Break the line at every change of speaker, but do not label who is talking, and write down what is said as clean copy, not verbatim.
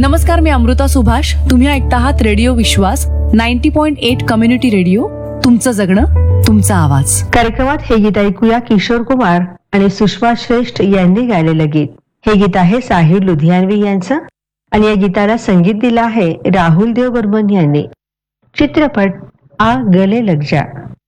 नमस्कार, मी अमृता सुभाष. तुम्ही ऐकता आहात रेडिओ विश्वास 90.8 कम्युनिटी रेडिओ. तुमचं जगणं, तुमचा आवाज.
कार्यक्रमात हे गीत ऐकूया किशोर कुमार आणि सुषमा श्रेष्ठ यांनी गायलेलं गीत. हे गीत आहे साहिर लुधियानवी यांचं आणि या गीताला संगीत दिलं आहे राहुल देव बर्मन यांनी. चित्रपट आ गले लग जा.